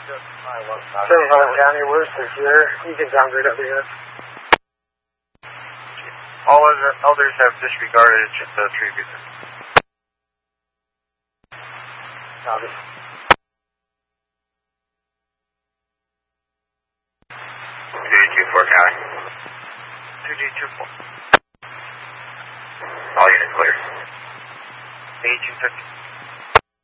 Harlan County, Worcester here. You can sound good up here. All other elders have disregarded the tribute. Copy. 2D24 County. 2D24. All units clear. 1850.